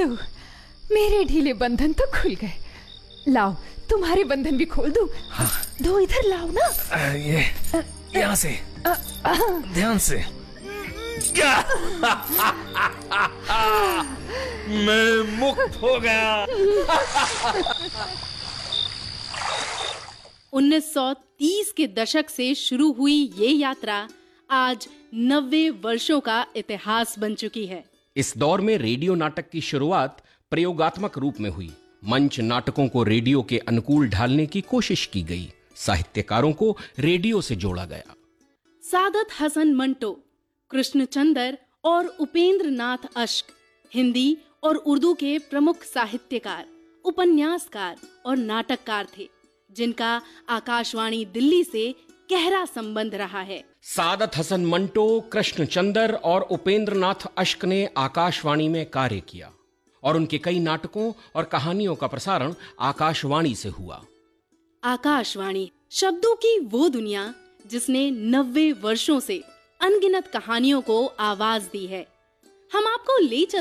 लो, मेरे ढीले बंधन तो खुल गए। लाओ, तुम्हारे बंधन भी खोल दूं। हाँ। दो इधर लाओ ना। ये यहाँ से, ध्यान से। मैं मुक्त हो गया। 1930 के दशक से शुरू हुई ये यात्रा आज 90 वर्षों का इतिहास बन चुकी है। इस दौर में रेडियो नाटक की शुरुआत प्रयोगात्मक रूप में हुई। मंच नाटकों को रेडियो के अनुकूल ढालने की कोशिश की गई। साहित्यकारों को रेडियो से जोड़ा गया। सादत हसन मंटो, कृष्णचंदर और उपेंद्र नाथ अश्क हिंदी और उर्दू के प्रमुख साहित्यकार, उपन्यासकार और नाटककार थे, जिनका आकाशवाणी दिल्ली से गहरा संबंध रहा है। सादत हसन मंटो, कृष्णचंदर और उपेंद्र नाथ अश्क ने आकाशवाणी में कार्य किया और उनके कई नाटकों और कहानियों का प्रसारण आकाशवाणी से हुआ। आकाशवाणी शब्दों की वो दुनिया जिसने 90 वर्षों से अनगिनत कहानियों को आवाज दी है। हम आपको ले चलते